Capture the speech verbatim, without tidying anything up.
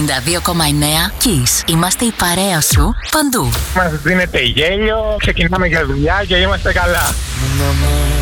ενενήντα δύο κόμμα εννέα Kiss. Είμαστε η παρέα σου παντού. Μας δίνετε γέλιο, ξεκινάμε για δουλειά και είμαστε καλά.